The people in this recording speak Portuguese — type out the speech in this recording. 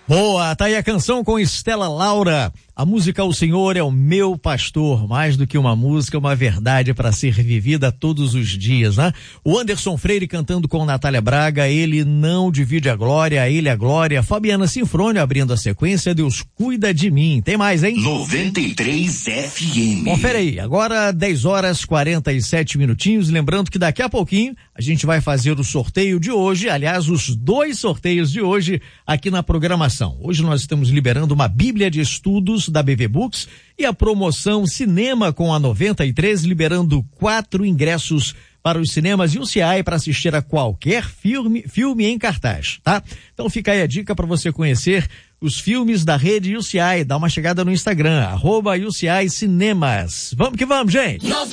Boa, tá aí a canção com Estela Laura. A música O Senhor é o Meu Pastor, mais do que uma música, uma verdade para ser vivida todos os dias, né? O Anderson Freire cantando com Natália Braga, Ele não divide a glória, a Ele a glória. Fabiana Sinfrônio abrindo a sequência, Deus cuida de mim. Tem mais, hein? 93 FM. Confere aí, agora 10h47 minutinhos, lembrando que daqui a pouquinho a gente vai fazer o sorteio de hoje, aliás, os 2 sorteios de hoje aqui na programação. Hoje nós estamos liberando uma Bíblia de Estudos da BV Books e a promoção Cinema com a 93, liberando 4 ingressos para os cinemas UCI para assistir a qualquer filme em cartaz, tá? Então fica aí a dica para você conhecer os filmes da rede UCI. Dá uma chegada no Instagram, @UCI Cinemas. Vamos que vamos, gente! 93